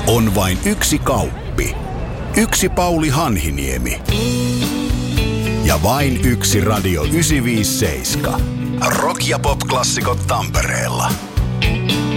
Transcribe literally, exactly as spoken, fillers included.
On vain yksi Kauppi. Yksi Pauli Hanhiniemi. Ja vain yksi Radio yhdeksänsataaviisikymmentäseitsemän. Rock- ja pop-klassikot Tampereella.